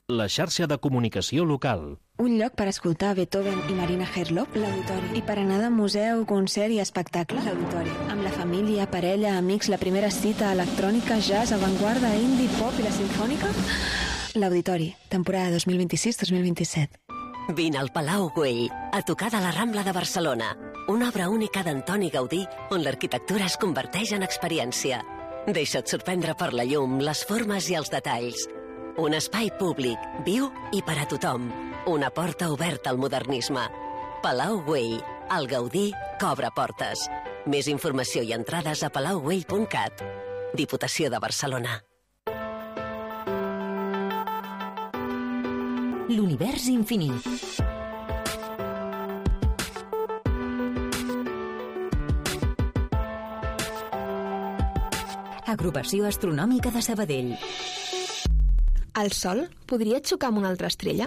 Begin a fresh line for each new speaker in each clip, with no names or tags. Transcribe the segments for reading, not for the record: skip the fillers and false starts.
La xarxa de comunicació local.
Un lloc per escoltar Beethoven i Marina Herlop, l'Auditori. I per anar de museu, concert i espectacle, l'Auditori. Amb la família, parella, amics, la primera cita, electrònica, jazz, avantguarda, indie, pop i la sinfònica, l'Auditori, temporada 2026-2027.
Vine al Palau Güell, a tocar de la Rambla de Barcelona. Una obra única d'Antoni Gaudí, on l'arquitectura es converteix en experiència. Deixa't sorprendre per la llum, les formes i els detalls. Un espai públic, viu i per a tothom. Una porta oberta al modernisme. Palau Güell, el Gaudí que obre portes. Més informació i entrades a palaugüell.cat. Diputació de Barcelona.
L'univers infinit. Agrupació Astronòmica de Sabadell.
El Sol podria xocar amb una altra estrella?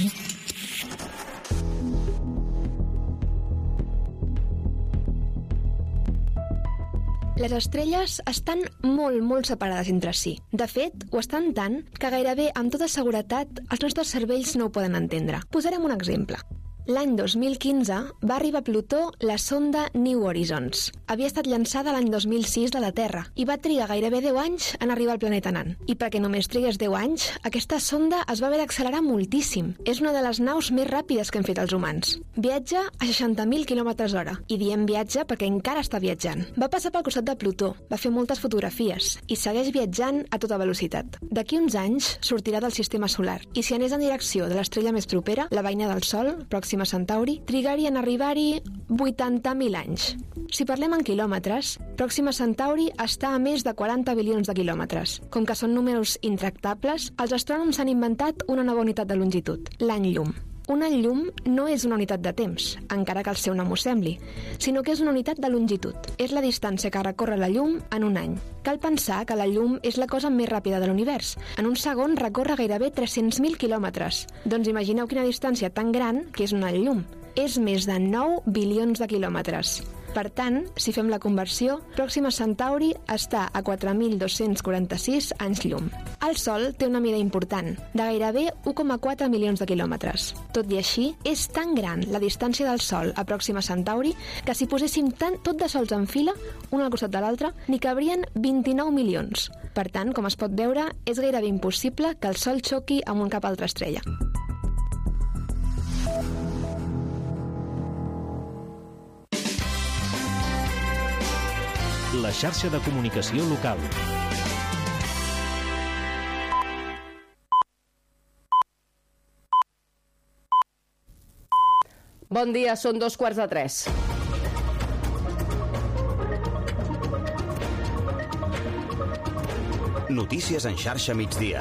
Les estrelles estan molt separades entre si. De fet, ho estan tant que gairebé amb tota seguretat els nostres cervells no ho poden entendre. Posarem un exemple. L'any 2015 va arribar a Plutó la sonda New Horizons. Havia estat llançada l'any 2006 de la Terra i va trigar gairebé 10 anys en arribar al planeta nan. I perquè només trigués 10 anys, aquesta sonda es va haver d'accelerar moltíssim. És una de les naus més ràpides que han fet els humans. Viatja a 60.000 km/h. I diem viatge perquè encara està viatjant. Va passar pel costat de Plutó, va fer moltes fotografies i segueix viatjant a tota velocitat. D'aquí uns anys sortirà del sistema solar i si anés en direcció de l'estrella més propera, la veïna del Sol, Pròxima Centauri, trigarien a arribar-hi 80.000 anys. Si parlem en quilòmetres, Pròxima Centauri està a més de 40 bilions de quilòmetres. Com que són números intractables, els astrònoms han inventat una nova unitat de longitud, l'any llum. Un any llum no és una unitat de temps, encara que el seu nom ho sembli, sinó que és una unitat de longitud. És la distància que recorre la llum en un any. Cal pensar que la llum és la cosa més ràpida de l'univers. En un segon recorre gairebé 300.000 quilòmetres. Doncs imagineu quina distància tan gran que és un any llum. És més de 9 bilions de quilòmetres. Per tant, si fem la conversió, Pròxima Centauri està a 4.246 anys llum. El Sol té una mida important, de gairebé 1,4 milions de quilòmetres. Tot i així, és tan gran la distància del Sol a Pròxima Centauri que si poséssim tot de sols en fila, un al costat de l'altre, n'hi cabrien 29 milions. Per tant, com es pot veure, és gairebé impossible que el Sol xoqui amb cap altra estrella.
La xarxa de comunicació local.
Bon dia, són 2:15.
Notícies en xarxa migdia.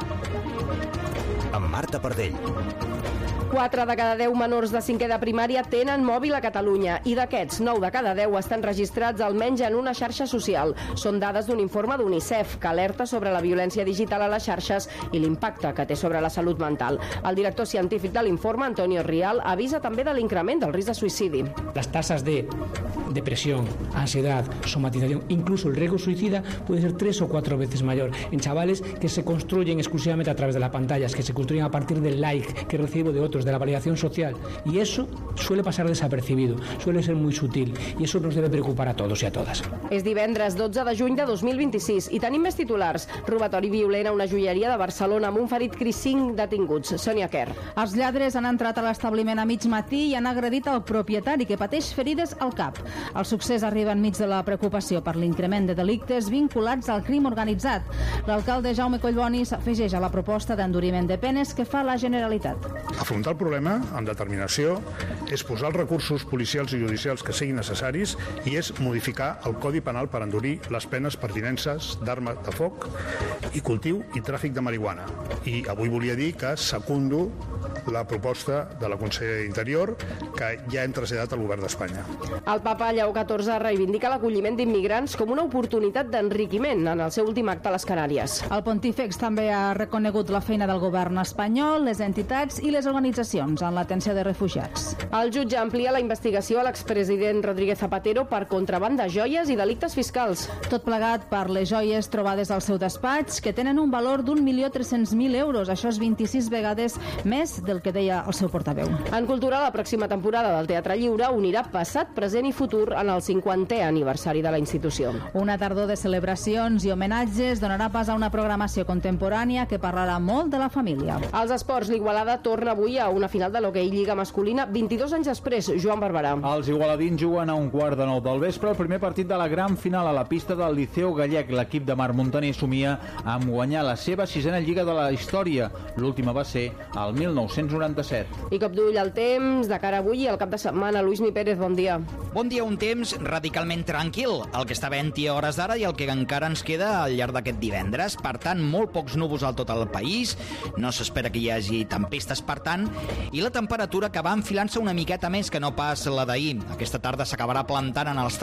Amb Marta Pardell.
4 de cada 10 menors de 5è de primària tenen mòbil a Catalunya i d'aquests 9 de cada 10 estan registrats almenys en una xarxa social. Són dades d'un informe d'UNICEF que alerta sobre la violència digital a les xarxes i l'impacte que té sobre la salut mental. El director científic de l'informe, Antonio Rial, avisa també de l'increment del risc de suïcidi.
Las tasas de depresión, ansiedad, somatización, incluso el riesgo suicida puede ser 3 o 4 veces mayor en chavales que se construyen exclusivamente a través de las pantallas, que se construyen a partir del like que recibo de otros, de la validación social, y eso suele pasar desapercibido, suele ser muy sutil, y eso nos debe preocupar a todos y a todas.
És divendres 12 de juny de 2026 i tenim més titulars. Robatori violent a una joieria de Barcelona amb un ferit crit 5 detinguts. Sònia Kerr.
Els lladres han entrat a l'establiment a mig matí i han agredit el propietari, que pateix ferides al cap. El succés arriba enmig de la preocupació per l'increment de delictes vinculats al crim organitzat. L'alcalde Jaume Collboni s'afegeix a la proposta d'enduriment de penes que fa la Generalitat.
Afrontar el problema amb determinació és posar els recursos policials i judicials que siguin necessaris i és modificar el Codi Penal per endurir les penes per tinences d'arma de foc i cultiu i tràfic de marihuana. I avui volia dir que secundo la proposta de la Consellera d'Interior que ja hem traslladat al Govern d'Espanya.
El papa Lleó XIV reivindica l'acolliment d'immigrants com una oportunitat d'enriquiment en el seu últim acte a les Canàries.
El Pontífex també ha reconegut la feina del govern espanyol, les entitats i les organitzacions en l'atenció de refugiats.
El jutge amplia la investigació a l'expresident Rodríguez Zapatero per contraban de joies i delictes fiscals.
Tot plegat per les joies trobades al seu despatx, que tenen un valor d'1.300.000 euros. Això és 26 vegades més del que deia el seu portaveu.
En cultura, la pròxima temporada del Teatre Lliure unirà passat, present i futur en el 50è aniversari de la institució.
Una tardor de celebracions i homenatges donarà pas a una programació contemporània que parlarà molt de la família.
Als esports, l'Igualada torna avui a una final de l'hoquei Lliga masculina 22 anys després. Joan Barberà.
Els igualadins juguen a 1:15 del vespre el primer partit de la gran final a la pista del Liceu Gallec. L'equip de Marc Montaner somia amb guanyar la seva 6a Lliga de la història. L'última va ser el 1997.
I cop d'ull al temps de cara avui i al cap de setmana. Lluís Mi Pérez, bon dia.
Bon dia, un temps radicalment tranquil, el que està havent-hi a hores d'ara i el que encara ens queda al llarg d'aquest divendres. Per tant, molt pocs núvols al tot el país, no s'espera que hi hagi tempestes, per tant, i la temperatura que va enfilant-se una miqueta més que no pas la d'ahir. Aquesta tarda s'acabarà plantant en els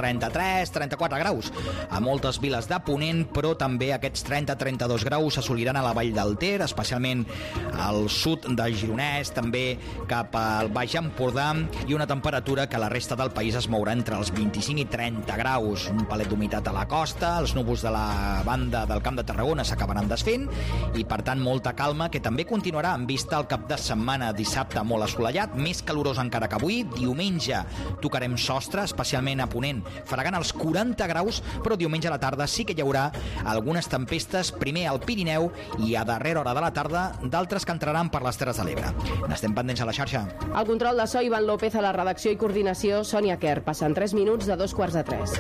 33-34 graus a moltes viles de Ponent, però també aquests 30-32 graus s'assoliran a la Vall del Ter, especialment al sud de Gironès, també cap al Baix Empordà, i una temperatura que a la resta del país es mourà entre els 25 i 30 graus. Un palet d'humitat a la costa, els núvols de la banda del Camp de Tarragona s'acabaran desfent i, per tant, molta calma, que també continuarà en vista al cap de setmana. Dissabte molt assolellat, més calorós encara que avui. Diumenge tocarem sostre, especialment a Ponent. Fregaran els 40 graus, però diumenge a la tarda sí que hi haurà algunes tempestes, primer al Pirineu i a darrera hora de la tarda d'altres que entraran per les Terres de l'Ebre. N'estem pendents a la xarxa.
El control de so, Ivan López, a la redacció i coordinació, Sònia Kerr. Passen 3 minuts de 2:45.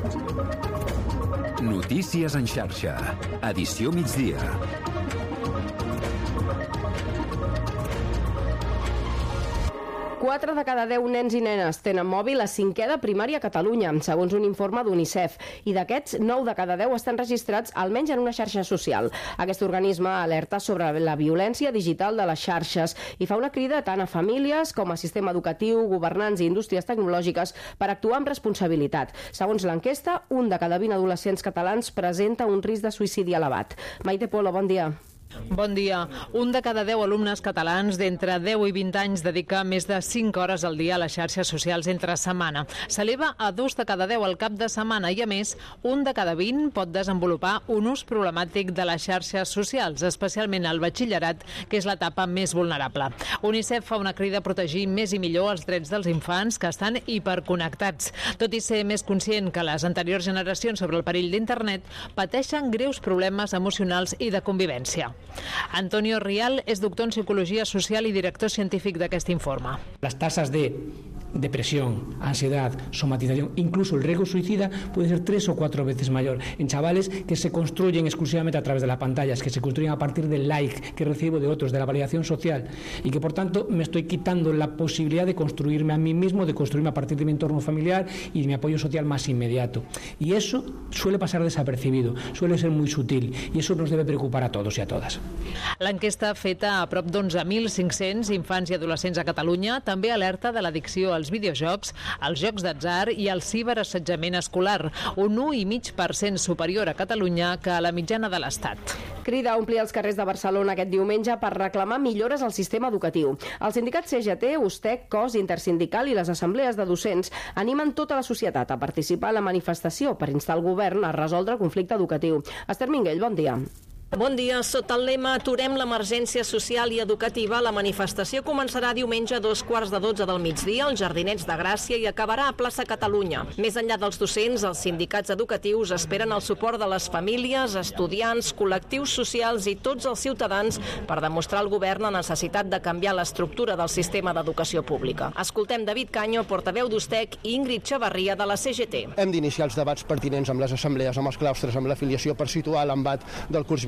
Notícies en xarxa. Edició migdia.
4 de cada 10 nens i nenes tenen mòbil a 5è de primària a Catalunya, segons un informe d'UNICEF, i d'aquests 9 de cada 10 estan registrats almenys en una xarxa social. Aquest organisme alerta sobre la violència digital de les xarxes i fa una crida tant a famílies com a sistema educatiu, governants i indústries tecnològiques per actuar amb responsabilitat. Segons l'enquesta, 1 de cada 20 adolescents catalans presenta un risc de suïcidi elevat. Maite Polo, bon dia.
Bon dia. 1 de cada 10 alumnes catalans d'entre 10 i 20 anys dedica més de 5 hores al dia a les xarxes socials entre setmana. S'eleva a 2 de cada 10 al cap de setmana i, a més, 1 de cada 20 pot desenvolupar un ús problemàtic de les xarxes socials, especialment al batxillerat, que és l'etapa més vulnerable. UNICEF fa una crida a protegir més i millor els drets dels infants que estan hiperconnectats. Tot i ser més conscient que les anteriors generacions sobre el perill d'internet, pateixen greus problemes emocionals i de convivència. Antonio Rial és doctor en Psicologia Social y director científic d'aquest informe.
Las tasas de depresión, ansiedad, somatización, incluso el riesgo suicida puede ser 3 o 4 veces mayor en chavales que se construyen exclusivamente a través de las pantallas, que se construyen a partir del like que recibo de otros, de la validación social, y que por tanto me estoy quitando la posibilidad de construirme a mí mismo, de construirme a partir de mi entorno familiar y de mi apoyo social más inmediato. Y eso suele pasar desapercibido, suele ser muy sutil, y eso nos debe preocupar a todos y a todas.
L'enquesta feta a prop d'11.500 infants i adolescents a Catalunya també alerta de l'addicció als videojocs, als jocs d'atzar i al ciberassetjament escolar, un 1,5% superior a Catalunya que a la mitjana de l'Estat.
Crida a omplir els carrers de Barcelona aquest diumenge per reclamar millores al sistema educatiu. El sindicat CGT, USTEC, COS, Intersindical i les assemblees de docents animen tota la societat a participar a la manifestació per instar el govern a resoldre el conflicte educatiu. Esther Minguell, bon dia.
Bon dia. Sota el lema Aturem l'emergència social i educativa, la manifestació començarà diumenge a 2:15 del migdia als Jardinets de Gràcia i acabarà a plaça Catalunya. Més enllà dels docents, els sindicats educatius esperen el suport de les famílies, estudiants, col·lectius socials i tots els ciutadans per demostrar al govern la necessitat de canviar l'estructura del sistema d'educació pública. Escoltem David Canyo, portaveu d'USTEC, i Ingrid Xavarria, de la CGT.
Hem d'iniciar els debats pertinents amb les assemblees, amb els claustres, amb l'afiliació per situar l'embat del curs 20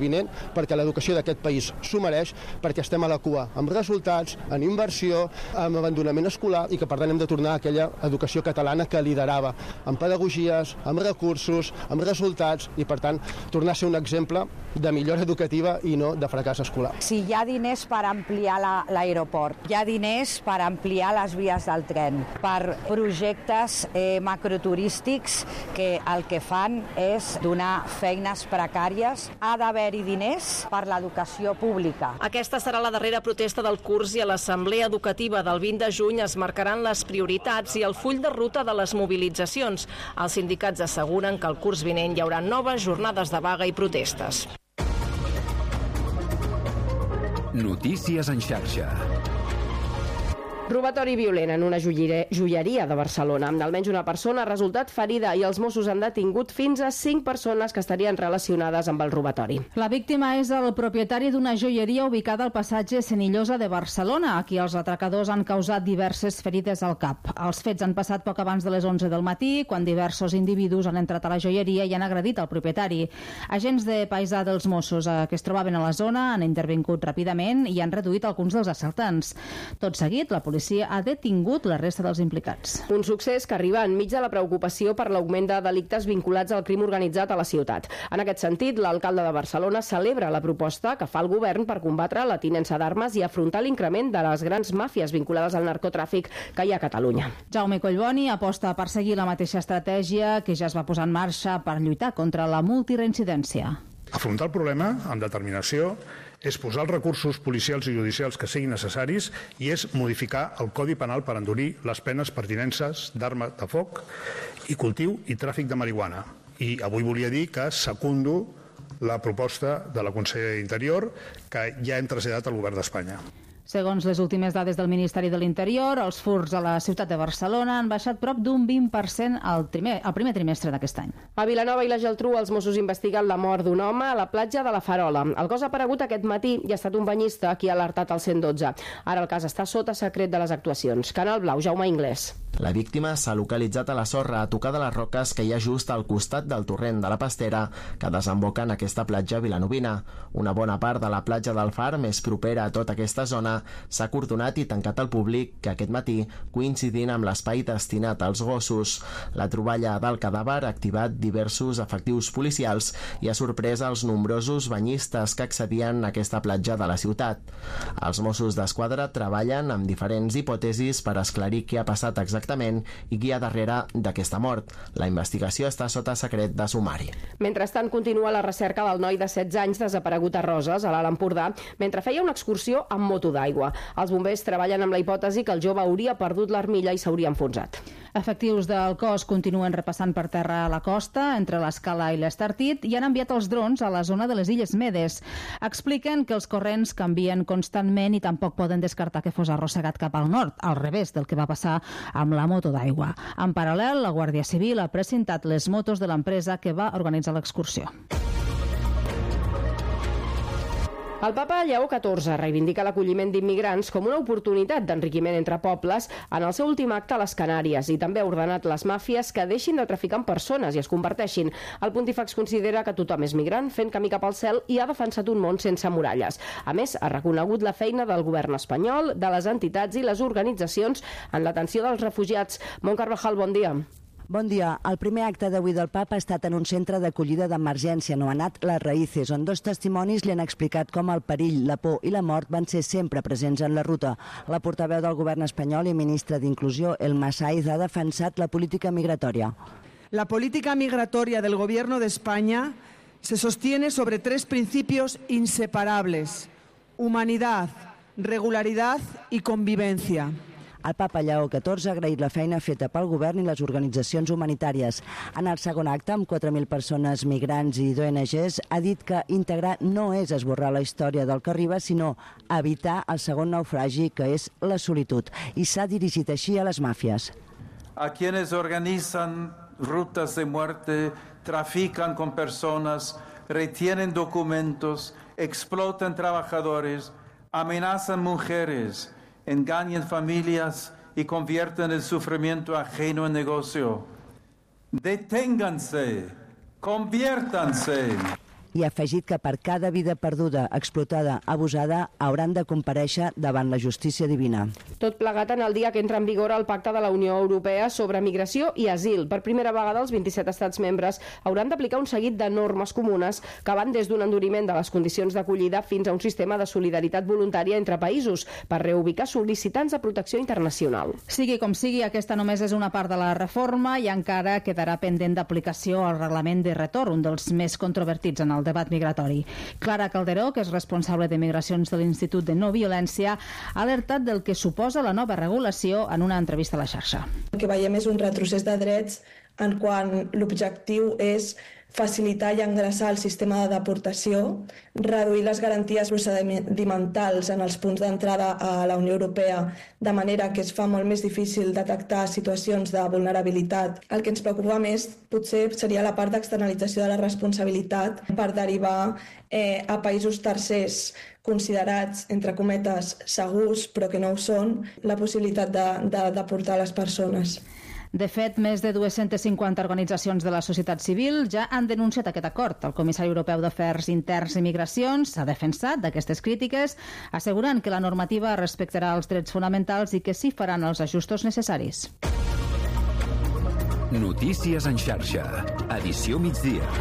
pertinent, perquè l'educació d'aquest país s'ho mereix, perquè estem a la cua amb resultats, en inversió, amb abandonament escolar, i que per tant hem de tornar a aquella educació catalana que liderava, amb pedagogies, amb recursos, amb resultats, i per tant tornar a ser un exemple de millora educativa i no de fracàs escolar.
Si hi ha diners per ampliar l'aeroport, hi ha diners per ampliar les vies del tren, per projectes macroturístics que el que fan és donar feines precàries, ha d'haver-hi diners per l'educació pública.
Aquesta serà la darrera protesta del curs i a l'Assemblea Educativa del 20 de juny es marcaran les prioritats i el full de ruta de les mobilitzacions. Els sindicats asseguren que el curs vinent hi haurà noves jornades de vaga i protestes.
Notícies en xarxa.
Robatori violent en una joieria de Barcelona. Almenys una persona ha resultat ferida i els Mossos han detingut fins a 5 persones que estarien relacionades amb el robatori.
La víctima és el propietari d'una joieria ubicada al passatge Senillosa de Barcelona. Aquí els atracadors han causat diverses ferides al cap. Els fets han passat poc abans de les 11 del matí, quan diversos individus han entrat a la joieria i han agredit el propietari. Agents de paisà dels Mossos que es trobaven a la zona han intervingut ràpidament i han reduït alguns dels assaltants. Tot seguit, la policia ha detingut la resta dels implicats.
Un succés que arriba enmig de la preocupació per l'augment de delictes vinculats al crim organitzat a la ciutat. En aquest sentit, l'alcalde de Barcelona celebra la proposta que fa el govern per combatre la tinença d'armes i afrontar l'increment de les grans màfies vinculades al narcotràfic que hi ha a Catalunya.
Jaume Collboni aposta per seguir la mateixa estratègia que ja es va posar en marxa per lluitar contra la multireincidència.
Afrontar el problema amb determinació és posar els recursos policials i judicials que siguin necessaris i és modificar el Codi Penal per endurir les penes per tinences d'arma de foc i cultiu i tràfic de marihuana. I avui volia dir que secundo la proposta de la Consellera d'Interior que ja hem traslladat al Govern d'Espanya.
Segons les últimes dades del Ministeri de l'Interior, els furts a la ciutat de Barcelona han baixat prop d'un 20% al primer trimestre d'aquest any.
A Vilanova i la Geltrú, els Mossos investiguen la mort d'un home a la platja de la Farola. El cos ha aparegut aquest matí i ha estat un banyista qui ha alertat al 112. Ara el cas està sota secret de les actuacions. Canal Blau, Jaume Inglés.
La víctima s'ha localitzat a la sorra a tocar de les roques que hi ha just al costat del torrent de la Pastera que desemboca en aquesta platja vilanovina. Una bona part de la platja del Far, més propera a tota aquesta zona, s'ha acordonat i tancat al públic que aquest matí, coincidint amb l'espai destinat als gossos. La troballa del cadàver ha activat diversos efectius policials i ha sorprès els nombrosos banyistes que accedien a aquesta platja de la ciutat. Els Mossos d'Esquadra treballen amb diferents hipòtesis per esclarir què ha passat exactament i qui hi ha darrere d'aquesta mort. La investigació està sota secret de sumari.
Mentrestant, continua la recerca del noi de 16 anys desaparegut a Roses, a l'Alt Empordà, mentre feia una excursió amb moto d'aigua. Els bombers treballen amb la hipòtesi que el jove hauria perdut l'armilla i s'hauria enfonsat.
Efectius del cos continuen repassant per terra a la costa, entre l'Escala i l'Estartit, i han enviat els drons a la zona de les Illes Medes. Expliquen que els corrents canvien constantment i tampoc poden descartar que fos arrossegat cap al nord, al revés del que va passar amb la moto d'aigua. En paral·lel, la Guàrdia Civil ha precintat les motos de l'empresa que va organitzar l'excursió.
El papa Lleó XIV reivindica l'acolliment d'immigrants com una oportunitat d'enriquiment entre pobles en el seu últim acte a les Canàries i també ha ordenat les màfies que deixin de traficar amb persones i es converteixin. El pontífex considera que tothom és migrant fent camí cap al cel i ha defensat un món sense muralles. A més, ha reconegut la feina del govern espanyol, de les entitats i les organitzacions en l'atenció dels refugiats. Mont Carvajal, bon dia.
Bon dia. El primer acte d'avui del papa ha estat en un centre d'acollida d'emergència anomenat Les Raïces, on 2 testimonis li han explicat com el perill, la por i la mort van ser sempre presents en la ruta. La portaveu del govern espanyol i ministra d'Inclusió, Elma Saiz, ha defensat la política migratòria.
La política migratoria del Gobierno de España se sostiene sobre 3 principios inseparables: humanidad, regularidad y convivencia.
El papa Lleó XIV ha agraït la feina feta pel govern i les organitzacions humanitàries. En el segon acte, amb 4.000 persones migrants i d'ONGs, ha dit que integrar no és esborrar la història del que arriba, sinó evitar el segon naufragi, que és la solitud. I s'ha dirigit així a les màfies.
A quienes organizan rutas de muerte, trafican con personas, retienen documentos, explotan trabajadores, amenazan mujeres, engañan familias y convierten el sufrimiento ajeno en negocio. Deténganse, conviértanse.
i ha afegit que per cada vida perduda, explotada, abusada, hauran de comparèixer davant la justícia divina.
Tot plegat en el dia que entra en vigor el Pacte de la Unió Europea sobre migració i asil. Per primera vegada, els 27 estats membres hauran d'aplicar un seguit de normes comunes que van des d'un enduriment de les condicions d'acollida fins a un sistema de solidaritat voluntària entre països per reubicar sol·licitants de protecció internacional.
Sigui com sigui, aquesta només és una part de la reforma i encara quedarà pendent d'aplicació al reglament de retorn, un dels més controvertits en el debat migratori. Clara Calderó, que és responsable de migracions de l'Institut de No Violència, ha alertat del que suposa la nova regulació en una entrevista a la xarxa.
El que veiem és un retrocés de drets en quan l'objectiu és facilitar i engreixar el sistema de deportació, reduir les garanties procedimentals en els punts d'entrada a la Unió Europea, de manera que es fa molt més difícil detectar situacions de vulnerabilitat. El que ens preocupa més potser seria la part d'externalització de la responsabilitat per derivar a països tercers considerats, entre cometes, segurs, però que no ho són, la possibilitat de deportar les persones.
De fet, més de 250 organitzacions de la societat civil ja han denunciat aquest acord. El comissari europeu d'Afers Interns i Migracions s'ha defensat d'aquestes crítiques, assegurant que la normativa respectarà els drets fonamentals i que s'hi faran els ajustos necessaris.
Notícies en xarxa. Edició migdia.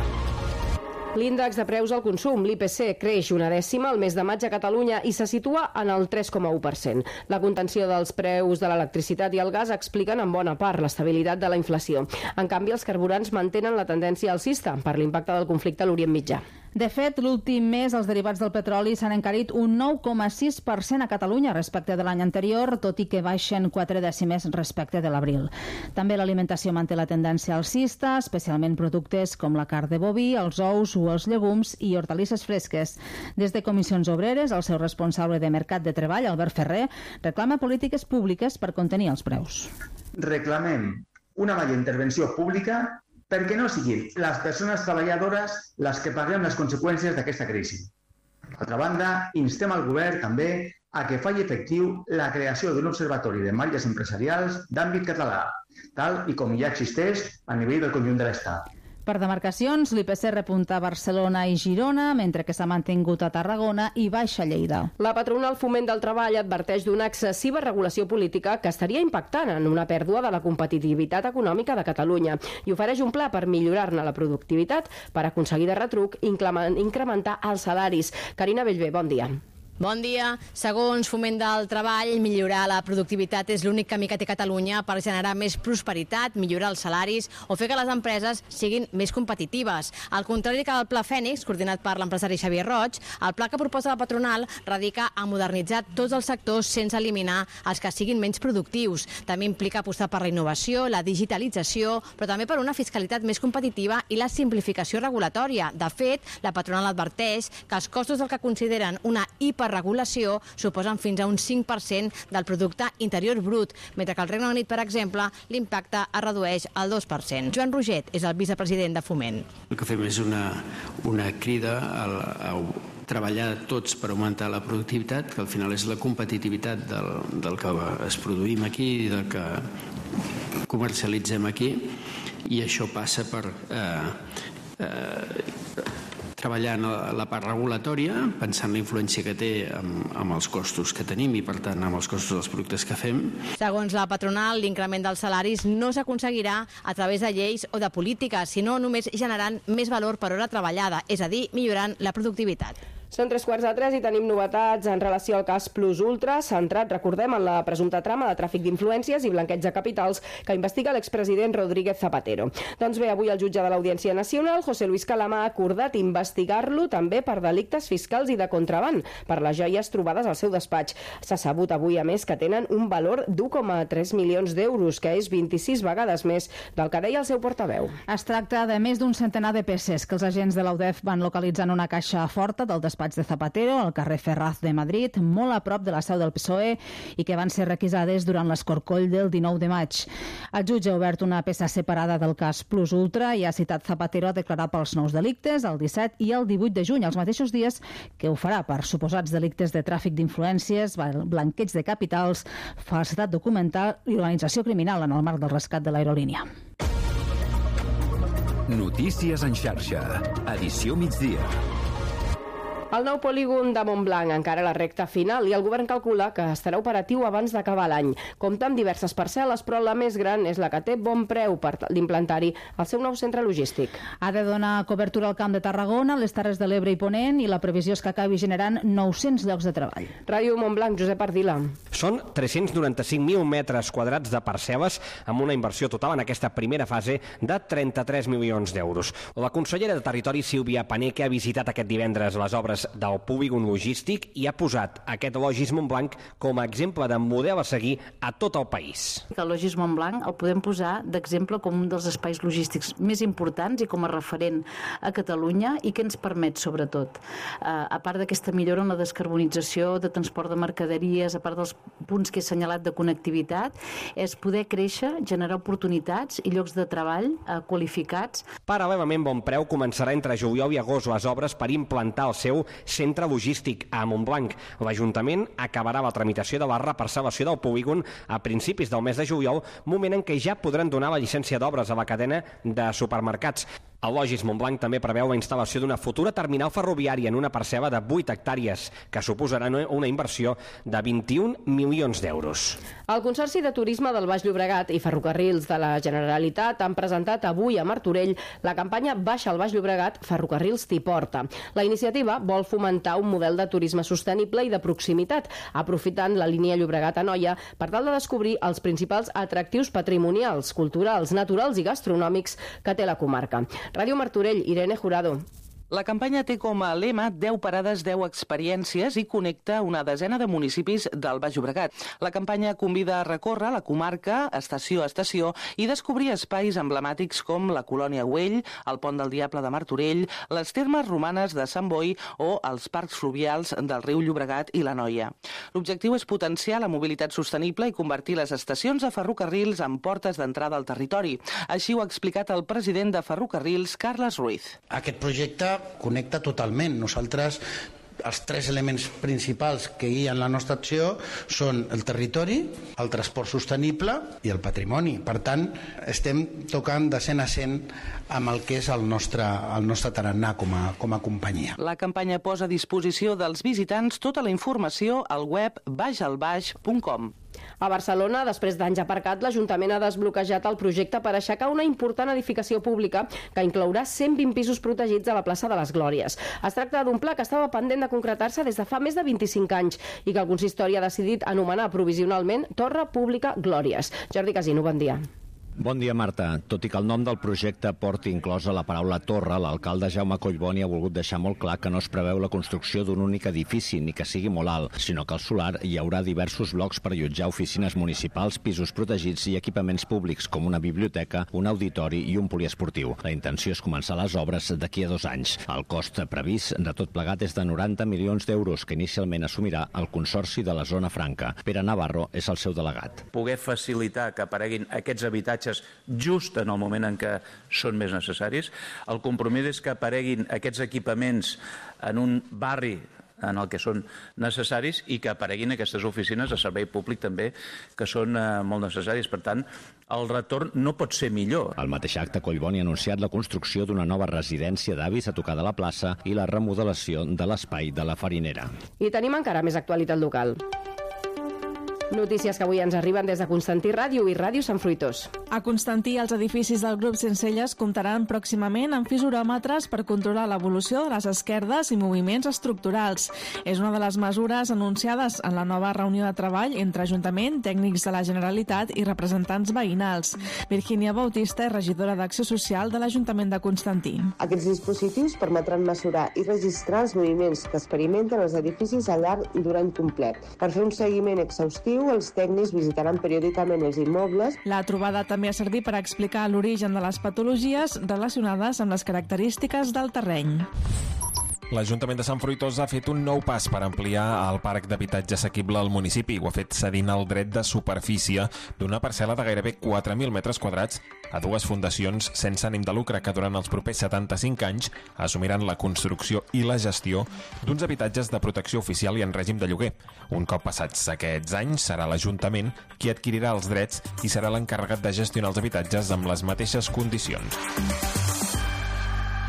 L'índex de preus al consum, l'IPC, creix una dècima al mes de maig a Catalunya i se situa en el 3,1%. La contenció dels preus de l'electricitat i el gas expliquen en bona part l'estabilitat de la inflació. En canvi, els carburants mantenen la tendència alcista per l'impacte del conflicte a l'Orient Mitjà.
De fet, l'últim mes els derivats del petroli s'han encarit un 9,6% a Catalunya respecte de l'any anterior, tot i que baixen 4 dècimes respecte de l'abril. També l'alimentació manté la tendència alcista, especialment productes com la carn de boví, els ous o els llegums i hortalisses fresques. Des de Comissions Obreres, el seu responsable de Mercat de Treball, Albert Ferrer, reclama polítiques públiques per contenir els preus.
Reclamem una major intervenció pública perquè no siguin les persones treballadores les que paguem les conseqüències d'aquesta crisi. D'altra banda, instem al govern també a que faci efectiu la creació d'un observatori de marges empresarials d'àmbit català, tal i com ja existeix a nivell del conjunt de l'Estat.
Per demarcacions, l'IPC repunta a Barcelona i Girona, mentre que s'ha mantingut a Tarragona i baixa a Lleida.
La patronal Foment del Treball adverteix d'una excessiva regulació política que estaria impactant en una pèrdua de la competitivitat econòmica de Catalunya i ofereix un pla per millorar-ne la productivitat per aconseguir de retruc incrementar els salaris. Carina Bellver, bon dia.
Bon dia. Segons Foment del Treball, millorar la productivitat és l'únic camí que té Catalunya per generar més prosperitat, millorar els salaris o fer que les empreses siguin més competitives. Al contrari que el Pla Fènix, coordinat per l'empresari Xavier Roig, el pla que proposa la patronal radica a modernitzar tots els sectors sense eliminar els que siguin menys productius. També implica apostar per la innovació, la digitalització, però també per una fiscalitat més competitiva i la simplificació regulatòria. De fet, la patronal adverteix que els costos del que consideren una hiperregulació suposen fins a un 5% del producte interior brut, mentre que al Regne Unit, per exemple, l'impacte es redueix al 2%. Joan Roget és el vicepresident de Foment.
El que fem és una crida a treballar tots per augmentar la productivitat, que al final és la competitivitat del que es produïm aquí i del que comercialitzem aquí, i això passa per treballar en la part regulatòria, pensant en la influència que té amb els costos que tenim i, per tant, amb els costos dels productes que fem.
Segons la patronal, l'increment dels salaris no s'aconseguirà a través de lleis o de polítiques, sinó només generant més valor per hora treballada, és a dir, millorant la productivitat.
Són 3:15 i tenim novetats en relació al cas Plus Ultra, centrat, recordem, en la presumpta trama de tràfic d'influències i blanqueig de capitals que investiga l'expresident Rodríguez Zapatero. Doncs bé, avui el jutge de l'Audiència Nacional, José Luis Calama, ha acordat investigar-lo també per delictes fiscals i de contraban, per les joies trobades al seu despatx. S'ha sabut avui, a més, que tenen un valor d'1,3 milions d'euros, que és 26 vegades més del que deia el seu portaveu.
Es tracta de més d'un centenar de peces que els agents de l'UDEF van localitzar en una caixa forta del despatx de Zapatero, al carrer Ferraz de Madrid, molt a prop de la seu del PSOE, i que van ser requisades durant l'escorcoll del 19 de maig. El jutge ha obert una peça separada del cas Plus Ultra i ha citat Zapatero a declarar pels nous delictes el 17 i el 18 de juny, els mateixos dies que ho farà per suposats delictes de tràfic d'influències, blanqueig de capitals, falsedat documental i organització criminal en el marc del rescat de l'aerolínia.
Notícies en xarxa. Edició migdia.
El nou polígon de Montblanc encara a la recta final i el govern calcula que estarà operatiu abans d'acabar l'any. Compta amb diverses parcel·les, però la més gran és la que té bon preu per d'implantar-hi el seu nou centre logístic.
Ha de donar cobertura al Camp de Tarragona, les Terres de l'Ebre i Ponent, i la previsió és que acabi generant 900 llocs de treball.
Ràdio Montblanc, Josep Ardila.
Són 395.000 metres quadrats de parcel·les amb una inversió total en aquesta primera fase de 33 milions d'euros. La consellera de Territori, Sílvia Paneque, ha visitat aquest divendres les obres del polígon logístic i ha posat aquest Logis Montblanc com a exemple de model a seguir a tot el país.
El Logis Montblanc el podem posar d'exemple com un dels espais logístics més importants i com a referent a Catalunya i que ens permet, sobretot, a part d'aquesta millora en la descarbonització de transport de mercaderies, a part dels punts que he assenyalat de connectivitat, és poder créixer, generar oportunitats i llocs de treball qualificats.
Paral·lelament, Bonpreu començarà entre juliol i agost les obres per implantar el seu centre logístic a Montblanc. L'Ajuntament acabarà la tramitació de la reparcel·lació del polígon a principis del mes de juliol, moment en què ja podran donar la llicència d'obres a la cadena de supermercats. El Logis Montblanc també preveu la instal·lació d'una futura terminal ferroviària en una parcel·la de 8 hectàrees, que suposarà una inversió de 21 milions d'euros.
El Consorci de Turisme del Baix Llobregat i Ferrocarrils de la Generalitat han presentat avui a Martorell la campanya Baixa al Baix Llobregat, Ferrocarrils t'hi porta. La iniciativa vol fomentar un model de turisme sostenible i de proximitat, aprofitant la línia Llobregat-Anoia per tal de descobrir els principals atractius patrimonials, culturals, naturals i gastronòmics que té la comarca. Ràdio Martorell, Irene Jurado.
La campanya té com a lema 10 parades, 10 experiències i connecta una desena de municipis del Baix Llobregat. La campanya convida a recórrer la comarca, estació a estació, i descobrir espais emblemàtics com la Colònia Güell, el Pont del Diable de Martorell, les termes romanes de Sant Boi o els parcs fluvials del riu Llobregat i l'Anoia. L'objectiu és potenciar la mobilitat sostenible i convertir les estacions de ferrocarrils en portes d'entrada al territori. Així ho ha explicat el president de Ferrocarrils, Carles Ruiz.
Aquest projecte connecta totalment. Nosaltres, els 3 elements principals que hi ha en la nostra acció són el territori, el transport sostenible i el patrimoni. Per tant, estem tocant de 100 a 100 amb el que és el nostre tarannà com a companyia.
La campanya posa a disposició dels visitants tota la informació al web baixalbaix.com.
A Barcelona, després d'anys aparcat, l'Ajuntament ha desbloquejat el projecte per aixecar una important edificació pública que inclourà 120 pisos protegits a la plaça de les Glòries. Es tracta d'un pla que estava pendent de concretar-se des de fa més de 25 anys i que el consistori ha decidit anomenar provisionalment Torre Pública Glòries. Jordi Casino, bon dia.
Bon dia, Marta. Tot i que el nom del projecte porti inclosa la paraula torre, l'alcalde Jaume Collboni ha volgut deixar molt clar que no es preveu la construcció d'un únic edifici ni que sigui molt alt, sinó que al solar hi haurà diversos blocs per allotjar oficines municipals, pisos protegits i equipaments públics com una biblioteca, un auditori i un poliesportiu. La intenció és començar les obres d'aquí a 2 anys. El cost previst de tot plegat és de 90 milions d'euros que inicialment assumirà el Consorci de la Zona Franca. Pere Navarro és el seu delegat.
Poder facilitar que apareguin aquests habitatges just en el moment en què són més necessaris. El compromís és que apareguin aquests equipaments en un barri en el que són necessaris i que apareguin aquestes oficines de servei públic també, que són molt necessaris. Per tant, el retorn no pot ser millor.
Al mateix acte, Collboni ha anunciat la construcció d'una nova residència d'avis a tocar de la plaça i la remodelació de l'espai de la Farinera.
I tenim encara més actualitat local. Notícies que avui ens arriben des de Constantí Ràdio i Ràdio Sant Fruitós.
A Constantí, els edificis del grup Sencelles comptaran pròximament amb fisoròmetres per controlar l'evolució de les esquerdes i moviments estructurals. És una de les mesures anunciades en la nova reunió de treball entre Ajuntament, tècnics de la Generalitat i representants veïnals. Virgínia Bautista és regidora d'Acció Social de l'Ajuntament de Constantí.
Aquests dispositius permetran mesurar i registrar els moviments que experimenten els edificis al llarg d'un any complet. Per fer un seguiment exhaustiu, els tècnics visitaran periòdicament els immobles.
La trobada també ha servit per explicar l'origen de les patologies relacionades amb les característiques del terreny.
L'Ajuntament de Sant Fruitós ha fet un nou pas per ampliar el parc d'habitatge assequible al municipi. Ho ha fet cedint el dret de superfície d'una parcel·la de gairebé 4.000 metres quadrats a 2 fundacions sense ànim de lucre que durant els propers 75 anys assumiran la construcció i la gestió d'uns habitatges de protecció oficial i en règim de lloguer. Un cop passats aquests anys, serà l'Ajuntament qui adquirirà els drets i serà l'encarregat de gestionar els habitatges amb les mateixes condicions.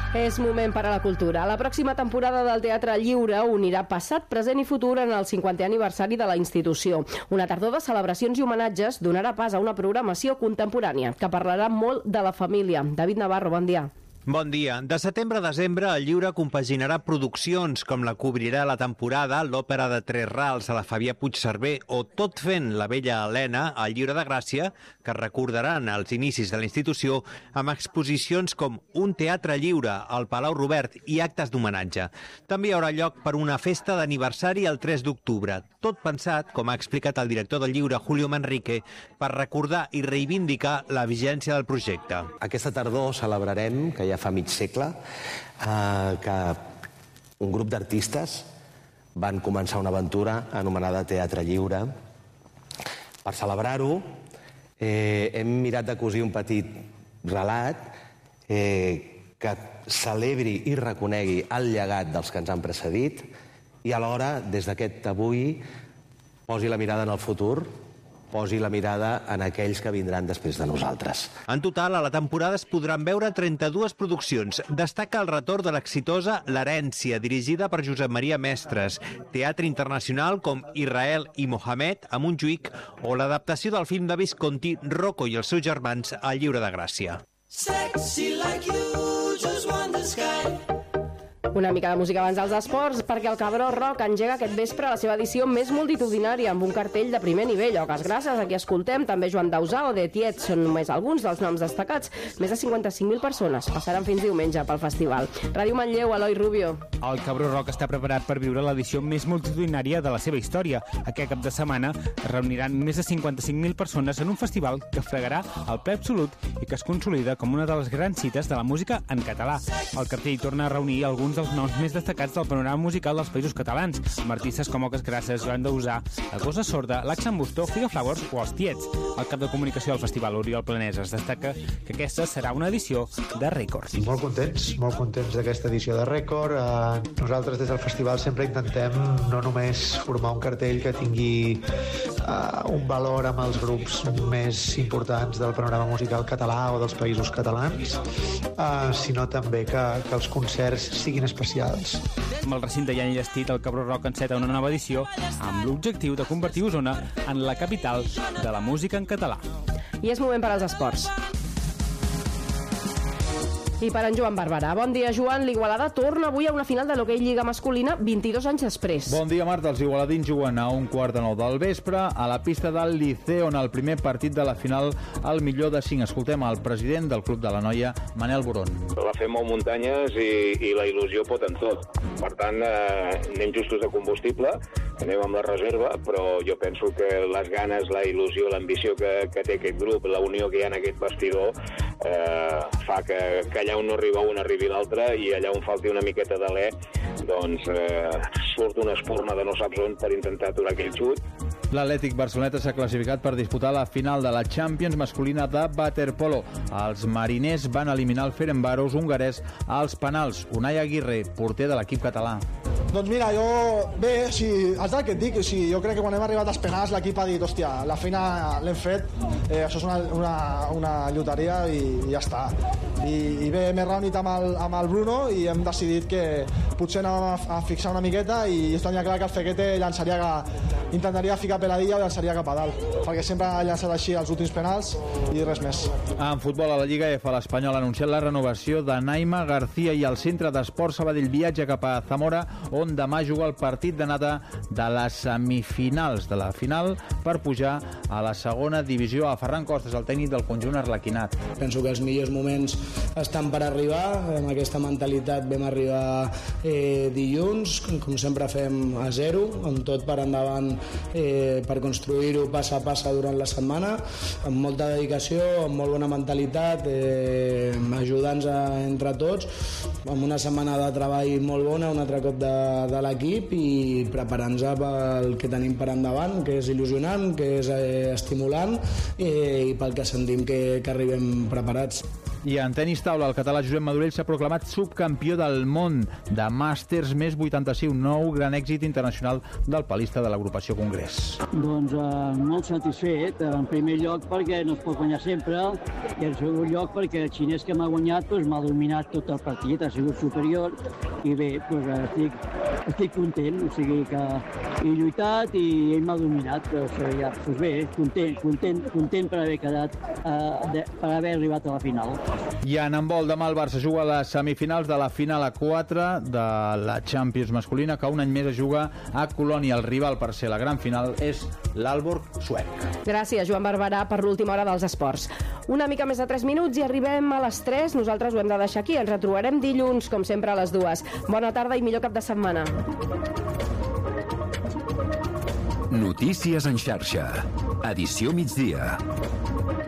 És moment per a la cultura. La pròxima temporada del Teatre Lliure unirà passat, present i futur en el 50è aniversari de la institució. Una tardor de celebracions i homenatges donarà pas a una programació contemporània que parlarà molt de la família. David Navarro, bon dia.
Bon dia. De setembre a desembre, el Lliure compaginarà produccions com la Cobrirà la temporada, l'òpera de Tres Rals a la Fabià Puigcerver o Tot fent la vella Helena al Lliure de Gràcia, que recordaran els inicis de la institució amb exposicions com Un teatre lliure al Palau Robert i actes d'homenatge. També hi haurà lloc per una festa d'aniversari el 3 d'octubre. Tot pensat, com ha explicat el director del Lliure, Julio Manrique, per recordar i reivindicar la vigència del projecte.
Aquesta tardor celebrarem, que ja fa mig segle, que un grup d'artistes van començar una aventura anomenada Teatre Lliure. Per celebrar-ho, hem mirat de cosir un petit relat que celebri i reconegui el llegat dels que ens han precedit i alhora, des d'aquest avui, posi la mirada en el futur, posi la mirada en aquells que vindran després de nosaltres.
En total, a la temporada es podran veure 32 produccions. Destaca el retorn de l'exitosa L'herència, dirigida per Josep Maria Mestres, teatre internacional com Israel i Mohamed, a Montjuïc, o l'adaptació del film de Visconti, Rocco i els seus germans, al Lliure de Gràcia.
Sexy like you, just want the sky.
Una mica de música abans dels esports, perquè el Cabró Rock engega aquest vespre la seva edició més multitudinària, amb un cartell de primer nivell. Oques Grasses, aquí escoltem, també Joan Dausà o The Tiet són només alguns dels noms destacats. Més de 55.000 persones passaran fins diumenge pel festival. Ràdio Manlleu, Eloi Rubio.
El Cabró Rock està preparat per viure l'edició més multitudinària de la seva història. Aquest cap de setmana es reuniran més de 55.000 persones en un festival que fregarà el ple absolut i que es consolida com una de les grans cites de la música en català. El cartell torna a reunir alguns dels noms més destacats del panorama musical dels països catalans, amb artistes com Oques Grasses, Joan Dausà, La Gossa Sorda, l'Axambustó, Figa Flowers o els Tiets. El cap de comunicació del festival, Oriol Planeses, destaca que aquesta serà una edició de rècord.
Molt contents d'aquesta edició de rècord. Nosaltres des del festival sempre intentem no només formar un cartell que tingui un valor amb els grups més importants del panorama musical català o dels països catalans, sinó també que els concerts siguin especials.
Amb el recinte ja enllestit, el Cabró Rock enceta una nova edició amb l'objectiu de convertir Osona en la capital de la música en català.
I és moment per als esports. I per en Joan Barberà. Bon dia, Joan. L'Igualada torna avui a una final de l'hoquei Lliga masculina 22 anys després.
Bon dia, Marta. Els igualadins juguen a 1:45 del vespre a la pista del Liceo, on el primer partit de la final al millor de 5. Escoltem el president del Club de la Noia, Manel Boron.
La fem molt muntanyes i la il·lusió pot en tot. Per tant, anem justos de combustible, anem amb la reserva, però jo penso que les ganes, la il·lusió, l'ambició que té aquest grup, la unió que hi ha en aquest vestidor, fa que allà on no arriba un arribi l'altre i allà on falti una miqueta d'alè, doncs surt una espurna de no saps on per intentar aturar aquell xut.
L'Atlètic Barceloneta s'ha classificat per disputar la final de la Champions masculina de waterpolo. Els mariners van eliminar el Ferencváros hongarès als penals. Unai Aguirre, porter de l'equip català.
Doncs mira, bé, és del que et dic, jo crec que quan hem arribat als penals l'equip ha dit, hòstia, la feina l'hem fet, això és una lloteria i ja està. I bé, m'he reunit amb el Bruno i hem decidit que potser anàvem a fixar una miqueta i tenia clar que el Fequete intentaria ficar peladilla o llançaria cap a dalt, perquè sempre ha llançat així els últims penals i res més.
En futbol a la Lliga F, l'Espanyol ha anunciat la renovació de Naima García i el Centre d'Esport Sabadell viatja cap a Zamora, on demà juga el partit d'anada de les semifinals de la final per pujar a la segona divisió. A Ferran Costas, el tècnic del conjunt arlequinat.
Penso que els millors moments estan per arribar. Amb aquesta mentalitat vam arribar dilluns, com sempre fem a zero, amb tot per endavant per construir-ho pas a pas durant la setmana, amb molta dedicació, amb molt bona mentalitat, ajudant-nos entre tots, amb una setmana de treball molt bona, un altre cop de l'equip i preparant-nos pel que tenim per endavant, que és il·lusionant, que és estimulant i pel que sentim que arribem preparats.
I en tenis taula, el català Josep Madurell s'ha proclamat subcampió del món de Màsters més 85, nou gran èxit internacional del palista de l'agrupació Congrés.
Doncs molt satisfet, en primer lloc perquè no es pot guanyar sempre, i en segon lloc perquè el xinès que m'ha guanyat m'ha dominat tot el partit, ha sigut superior, i bé, estic content, o sigui que he lluitat i ell m'ha dominat, doncs bé, content per haver quedat, per haver arribat a la final.
I en handbol, demà el Barça juga a les semifinals de la final a 4 de la Champions masculina, que un any més es juga a Colònia. El rival per ser la gran final és l'Aalborg suec.
Gràcies, Joan Barberà, per l'última hora dels esports. Una mica més de 3 minuts i arribem a les 3. Nosaltres ho hem de deixar aquí. Ens retrobarem dilluns, com sempre, a les 2. Bona tarda i millor cap de setmana.
Notícies en xarxa. Edició migdia.